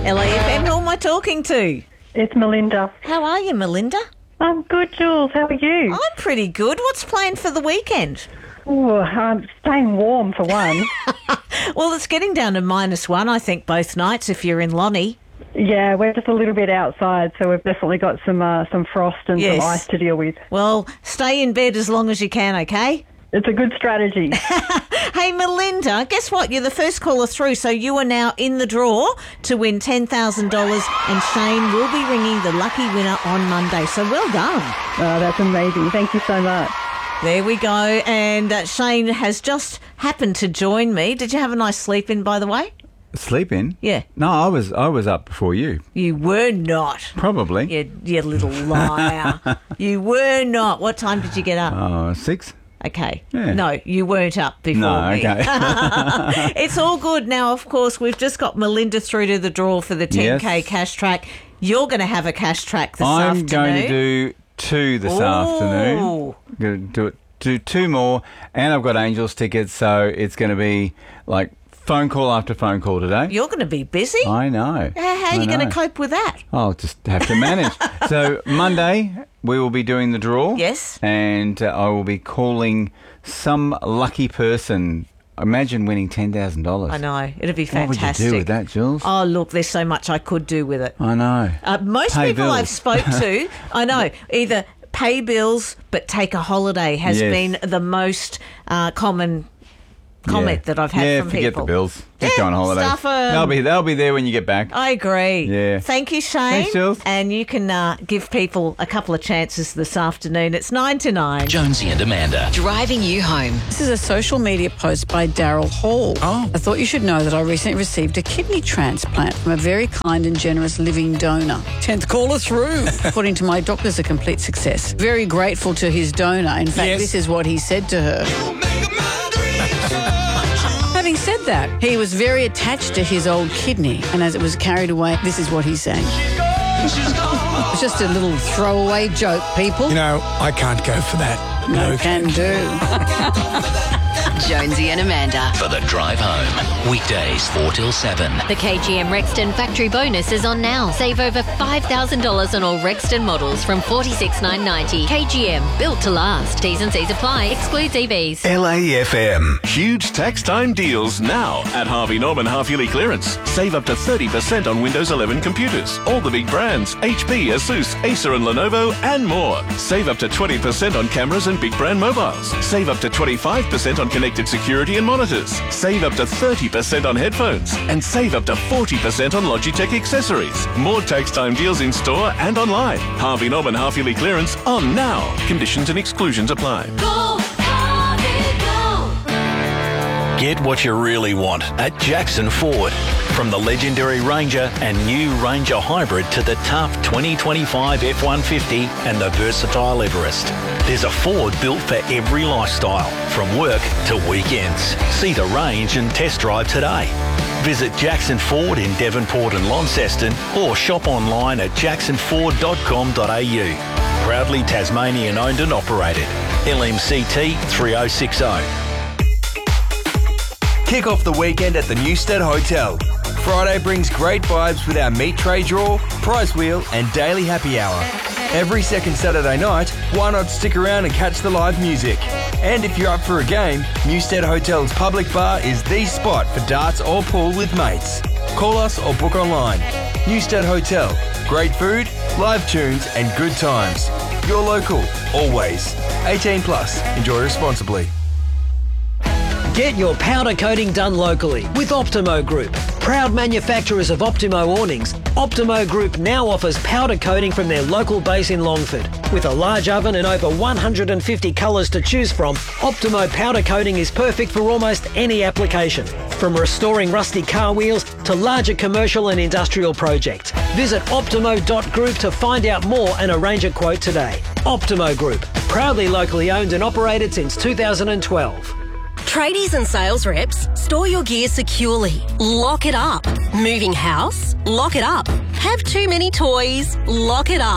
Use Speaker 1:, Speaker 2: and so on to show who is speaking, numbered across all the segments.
Speaker 1: LAFM, who am I talking to?
Speaker 2: It's Melinda.
Speaker 1: How are you, Melinda?
Speaker 2: I'm good, Jules. How are you?
Speaker 1: I'm pretty good. What's planned for the weekend?
Speaker 2: Oh, I'm staying warm for one.
Speaker 1: Well, it's getting down to -1, I think, both nights if you're in Lonnie.
Speaker 2: Yeah, we're just a little bit outside, so we've definitely got some frost and
Speaker 1: Yes.
Speaker 2: some ice to deal with.
Speaker 1: Well, stay in bed as long as you can, okay?
Speaker 2: It's a good strategy.
Speaker 1: Hey, Melinda, guess what? You're the first caller through, so you are now in the draw to win $10,000, and Shane will be ringing the lucky winner on Monday. So well done.
Speaker 2: Oh, that's amazing. Thank you so much.
Speaker 1: There we go. And Shane has just happened to join me. Did you have a nice sleep in, by the way?
Speaker 3: Sleep in?
Speaker 1: Yeah.
Speaker 3: No, I was up before you.
Speaker 1: You were not.
Speaker 3: Probably.
Speaker 1: You little liar. You were not. What time did you get up?
Speaker 3: 6.
Speaker 1: Okay.
Speaker 3: Yeah.
Speaker 1: No, you weren't up before
Speaker 3: No,
Speaker 1: me.
Speaker 3: okay.
Speaker 1: It's all good. Now, of course, we've just got Melinda through to the draw for the 10K
Speaker 3: Yes.
Speaker 1: cash track. You're going to have a cash track this
Speaker 3: I'm
Speaker 1: afternoon.
Speaker 3: going to do 2 this afternoon. I'm going to do 2 more, and I've got Angels tickets, so it's going to be like phone call after phone call today.
Speaker 1: You're going to be busy.
Speaker 3: I know.
Speaker 1: How are you going to cope with that?
Speaker 3: I'll just have to manage. So Monday we will be doing the draw.
Speaker 1: Yes.
Speaker 3: And I will be calling some lucky person. Imagine winning $10,000.
Speaker 1: I know. It'd be
Speaker 3: What
Speaker 1: fantastic.
Speaker 3: would you do with that, Jules?
Speaker 1: Oh, look, there's so much I could do with it.
Speaker 3: I know.
Speaker 1: Most
Speaker 3: Pay
Speaker 1: people
Speaker 3: bills.
Speaker 1: I've spoke to, I know, either pay bills but take a holiday has
Speaker 3: Yes.
Speaker 1: been the most common comment that I've had from people.
Speaker 3: Yeah, forget the bills. Just go on holiday.
Speaker 1: Stuff 'em.
Speaker 3: They'll be there when you get back.
Speaker 1: I agree.
Speaker 3: Yeah.
Speaker 1: Thank you, Shane.
Speaker 3: Thanks, Jules.
Speaker 1: And you can give people a couple of chances this afternoon. It's 9 to 9.
Speaker 4: Jonesy and Amanda.
Speaker 5: Driving you home.
Speaker 6: This is a social media post by Daryl Hall.
Speaker 4: Oh.
Speaker 6: I thought you should know that I recently received a kidney transplant from a very kind and generous living donor. 10th caller through. According to my doctors, a complete success. Very grateful to his donor. In fact, this is what he said to her. Having said that, he was very attached to his old kidney, and as it was carried away, this is what he sang. It's just a little throwaway joke, people.
Speaker 7: You know, I can't go for that.
Speaker 6: No can do.
Speaker 5: Jonesy and Amanda.
Speaker 4: For the drive home. Weekdays 4 till 7.
Speaker 8: The KGM Rexton factory bonus is on now. Save over $5,000 on all Rexton models from $46,990. KGM, built to last. T's and C's apply. Excludes EVs.
Speaker 9: LAFM. Huge tax time deals now at Harvey Norman half-yearly clearance. Save up to 30% on Windows 11 computers. All the big brands, HP, Asus, Acer and Lenovo, and more. Save up to 20% on cameras and big brand mobiles. Save up to 25% on connected security and monitors. Save up to 30% on headphones. And save up to 40% on Logitech accessories. More tax time deals in store and online. Harvey Norman half-yearly clearance on now. Conditions and exclusions apply.
Speaker 8: Go, Harvey, go!
Speaker 4: Get what you really want at Jackson Ford. From the legendary Ranger and new Ranger Hybrid to the tough 2025 F-150 and the versatile Everest. There's a Ford built for every lifestyle, from work to weekends. See the range and test drive today. Visit Jackson Ford in Devonport and Launceston or shop online at jacksonford.com.au. Proudly Tasmanian owned and operated. LMCT 3060.
Speaker 10: Kick off the weekend at the Newstead Hotel. Friday brings great vibes with our meat tray draw, prize wheel and daily happy hour. Every second Saturday night, why not stick around and catch the live music? And if you're up for a game, Newstead Hotel's public bar is the spot for darts or pool with mates. Call us or book online. Newstead Hotel. Great food, live tunes and good times. You're local, always. 18 plus. Enjoy responsibly.
Speaker 11: Get your powder coating done locally with Optimo Group. Proud manufacturers of Optimo awnings, Optimo Group now offers powder coating from their local base in Longford. With a large oven and over 150 colours to choose from, Optimo powder coating is perfect for almost any application. From restoring rusty car wheels to larger commercial and industrial projects. Visit optimo.group to find out more and arrange a quote today. Optimo Group, proudly locally owned and operated since 2012.
Speaker 12: Tradies and sales reps, store your gear securely. Lock it up. Moving house? Lock it up. Have too many toys? Lock it up.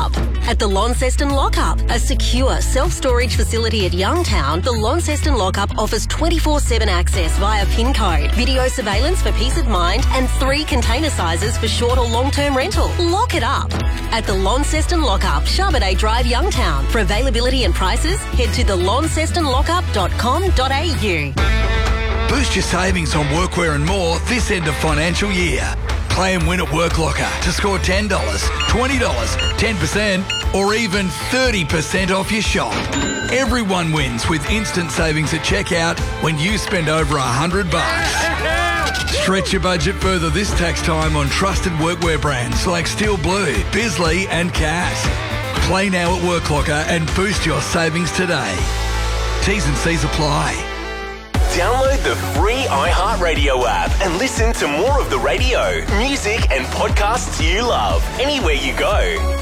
Speaker 12: at the Launceston Lockup, a secure self-storage facility at Youngtown. The Launceston Lockup offers 24/7 access via PIN code, video surveillance for peace of mind, and 3 container sizes for short or long-term rental. Lock it up at the Launceston Lockup, Charbonnet Drive, Youngtown. For availability and prices, head to thelauncestonlockup.com.au.
Speaker 7: Boost your savings on workwear and more this end of financial year. Play and win at WorkLocker to score $10, $20, 10% or even 30% off your shop. Everyone wins with instant savings at checkout when you spend over $100. Stretch your budget further this tax time on trusted workwear brands like Steel Blue, Bisley and Cass. Play now at WorkLocker and boost your savings today. T's and C's apply.
Speaker 13: Download the free iHeartRadio app and listen to more of the radio, music and podcasts you love anywhere you go.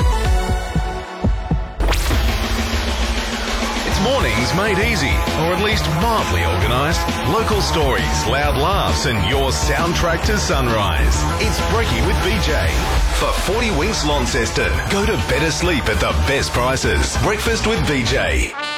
Speaker 9: It's mornings made easy, or at least mildly organised. Local stories, loud laughs and your soundtrack to sunrise. It's Breaky with BJ. For 40 Winks Launceston, go to better sleep at the best prices. Breakfast with BJ.